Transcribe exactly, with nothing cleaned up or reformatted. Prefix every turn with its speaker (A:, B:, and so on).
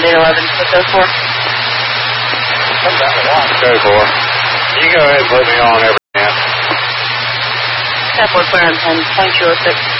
A: eight eleven, put those four.
B: Code four. You can go ahead and put me on every man.
A: Step four clearance on point two oh six.